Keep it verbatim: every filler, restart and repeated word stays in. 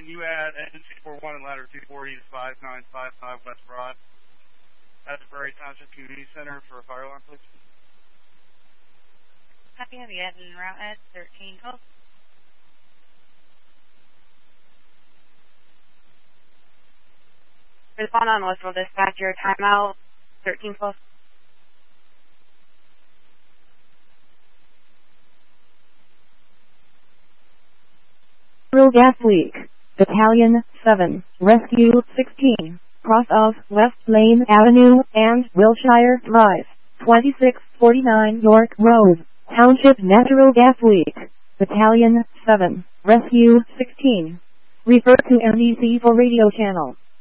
can you add engine two forty-one and ladder two forty to five nine five five West Broad at the Prairie Township Community Center for a fire alarm, please? Copy, have you added en route at thirteen twelve? Respond on Westfield Dispatcher, timeout thirteen twelve. Natural gas leak. Battalion seven, Rescue sixteen, cross of West Lane Avenue and Wilshire Drive, twenty-six forty-nine York Road, Township natural gas leak. Battalion seven, Rescue sixteen. Refer to N E C for radio channel.